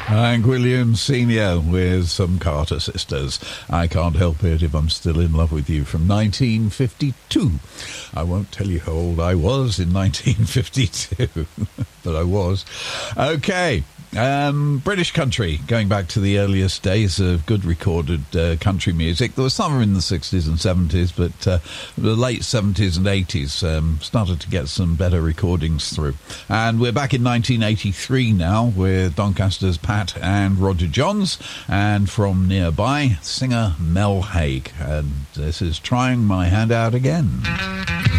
Hank Williams Sr. with some Carter Sisters. I Can't Help It If I'm Still in Love with You from 1952. I won't tell you how old I was in 1952, but I was. Okay. British country, going back to the earliest days of good recorded country music. There was some in the 60s and 70s, but the late 70s and 80s started to get some better recordings through. And we're back in 1983 now with Doncaster's Pat and Roger Johns, and from nearby, singer Mel Haig. And this is Trying My Hand Out Again.